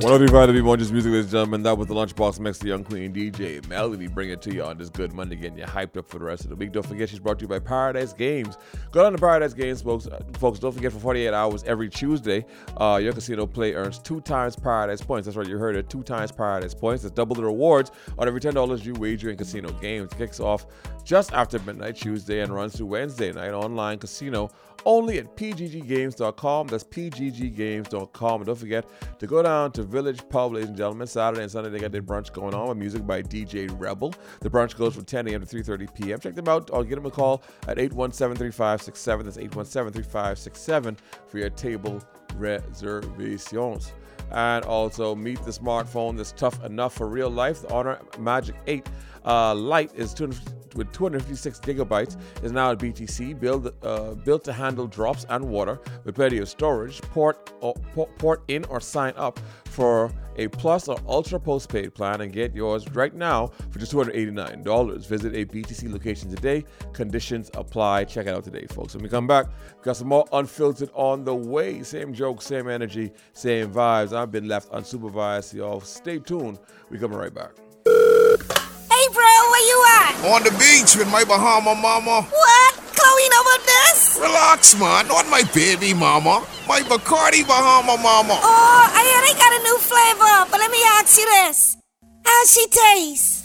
103.5 to be more just music, ladies and gentlemen. That was the Lunchbox Mix, the Young Queen DJ Melody. Bring it to you on this good Monday, getting you hyped up for the rest of the week. Don't forget, she's brought to you by Paradise Games. Go down to Paradise Games, folks. Don't forget, for 48 hours every Tuesday, your casino play earns 2 times Paradise points. That's right, you heard it, 2 times Paradise points. That's double the rewards on every $10 you wager in casino games. It kicks off just after midnight Tuesday and runs through Wednesday night. Online casino only at pgggames.com. That's pgggames.com. And don't forget to go down to Village Pub, ladies and gentlemen. Saturday and Sunday, they got their brunch going on with music by DJ Rebel. The brunch goes from 10 a.m. to 3:30 p.m. Check them out or give them a call at 817-3567. That's 817-3567 for your table reservations. And also meet the smartphone that's tough enough for real life. The Honor Magic 8 Lite is with 256 gigabytes is now at BTC, built to handle drops and water with plenty of storage. Port in or sign up for a Plus or Ultra postpaid plan and get yours right now for just $289. Visit a BTC location today. Conditions apply. Check it out today, folks. When we come back, we've got some more Unfiltered on the way. Same jokes, same energy, same vibes. I've been left unsupervised, y'all. Stay tuned. We're coming right back. Hey, bro, where you at? On the beach with my Bahama mama. What? Chloe know about this? Relax, man. Not my baby mama. My Bacardi Bahama mama. Oh, I hear they got a new flavor, but let me ask you this. How's she taste?